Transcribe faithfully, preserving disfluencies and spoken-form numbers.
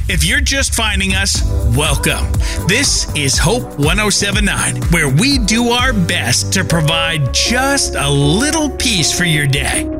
If you're just finding us, welcome. This is Hope one oh seven point nine, where we do our best to provide just a little peace for your day.